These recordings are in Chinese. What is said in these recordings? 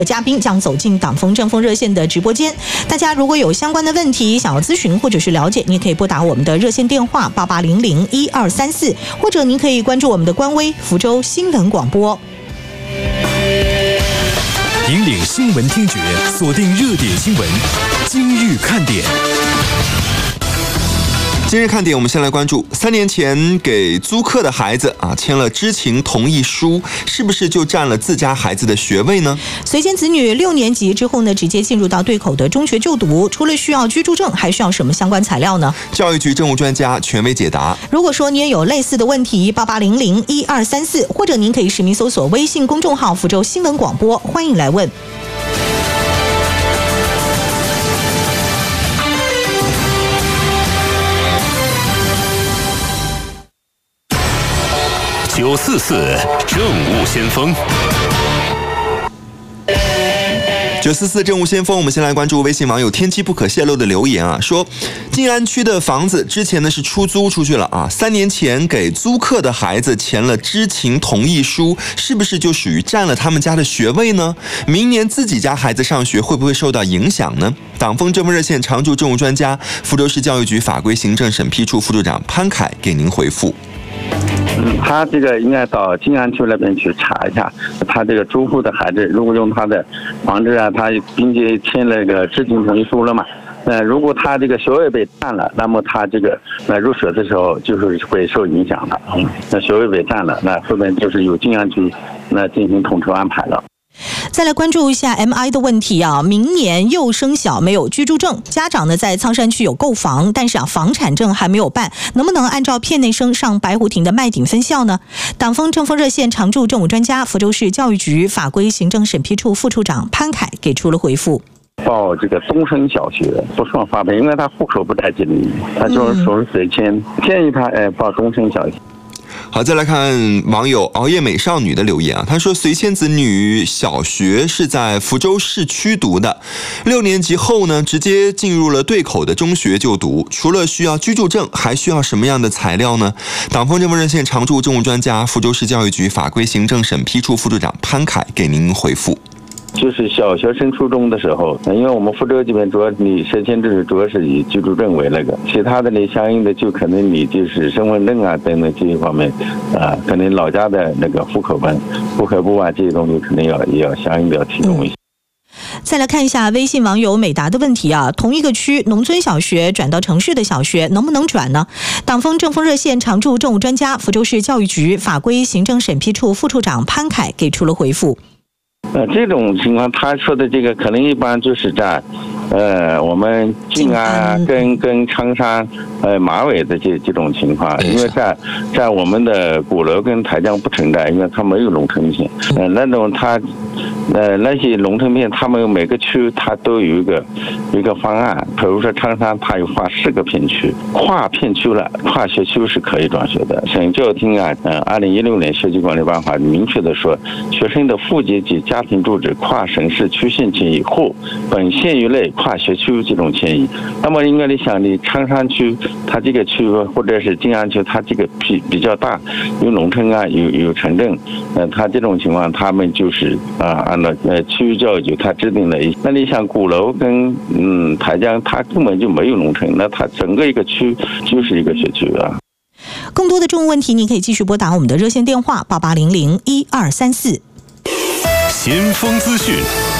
嘉宾将走进党风正风热线的直播间，大家如果有相关的问题想要咨询或者是了解，您可以拨打我们的热线电话88001234，或者您可以关注我们的官微福州新闻广播。 引领新闻听觉，锁定热点新闻，今日看点。 今日看点，我们先来关注3年前给租客的孩子签了知情同意书，是不是就占了自家孩子的学位呢？ 随迁子女6年级之后呢，直接进入到对口的中学就读，除了需要居住证，还需要什么相关材料呢？ 教育局政务专家权威解答。 如果说你也有类似的问题，88001234，或者您可以实名搜索微信公众号福州新闻广播，欢迎来问。 944政务先锋。 944政务先锋，我们先来关注微信网友天机不可泄露的留言说静安区的房子之前呢是出租出去了3年前给租客的孩子签了知情同意书，是不是就属于占了他们家的学位呢？明年自己家孩子上学会不会受到影响呢？党风正风热线常驻政务专家、福州市教育局法规行政审批处副处长潘凯给您回复。 他这个应该到静安区那边去查一下，他这个租户的孩子如果用他的房子他并且签了个知情同意书了嘛，如果他这个学位被占了，那么他这个入学的时候就是会受影响的。那学位被占了，那后面就是由静安区进行统筹安排了。 再来关注一下 MI 的问题明年幼升小没有居住证，家长呢在苍山区有购房，但是房产证还没有办，能不能按照片内生上白湖亭的麦顶分校呢？党风正风热线常驻政务专家、福州市教育局法规行政审批处副处长潘凯给出了回复。 报这个东升小学不算发配，因为他户口不在这里，他就是属于随迁，建议他报东升小学。 好，再来看网友熬夜美少女的留言他说随迁子女小学是在福州市区读的，6年级后呢直接进入了对口的中学就读，除了需要居住证，还需要什么样的材料呢？党风正风热线常驻政务专家、福州市教育局法规行政审批处副处长潘凯给您回复。 就是小学升初中的时候，因为我们福州这边主要你涉迁制主要是以居住证为其他的呢相应的就可能你就是身份证等等这一方面可能老家的户口本、户口簿这些东西可能也要相应的要提供一下。 再来看一下微信网友美达的问题同一个区农村小学转到城市的小学能不能转呢？党风正风热线常驻政务专家、福州市教育局法规行政审批处副处长潘凯给出了回复。 这种情况他说的这个可能一般就是在我们静安跟苍山马尾的这种情况，因为在我们的鼓楼跟台江不存在，因为它没有农村片那种那些农村片他们每个区它都有一个方案，比如说苍山它有划4个片区，跨片区了，跨学区是可以转学的。省教育厅2016年学区管理办法明确的说，学生的户籍及家庭住址跨省市区县迁移或本县域内跨学区这种迁移，那么应该你想你苍山区它这个区或者是静安区它这个比较大，有农村有城镇它这种情况他们就是按照区域教育局它制定了那你想鼓楼跟台江它根本就没有农村，那它整个一个区就是一个学区更多的政务问题，您可以继续拨打我们的热线电话88001234。 先锋资讯。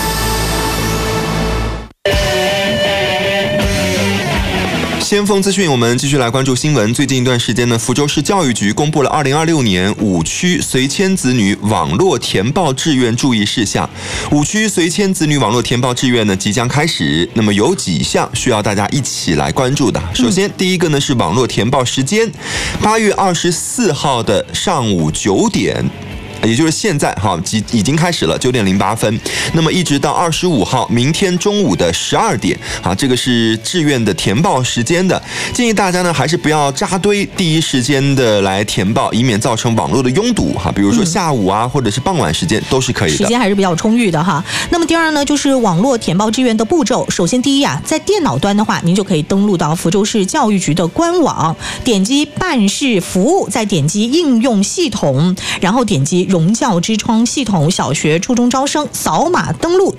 先锋资讯，我们继续来关注新闻。最近一段时间呢，福州市教育局公布了2026年5区随迁子女网络填报志愿注意事项。5区随迁子女网络填报志愿呢即将开始，那么有几项需要大家一起来关注的。首先，第一个呢是网络填报时间，8月24号的上午9点。也就是现在已经开始了9点08分，那么一直到25号明天中午的12点这个是志愿的填报时间的。建议大家呢还是不要扎堆第一时间的来填报，以免造成网络的拥堵比如说下午或者是傍晚时间都是可以的， 时间还是比较充裕的那么第二呢就是网络填报志愿的步骤。首先第一在电脑端的话，您就可以登录到福州市教育局的官网，点击办事服务，再点击应用系统，然后点击容教之窗系统小学初中招生，扫码登录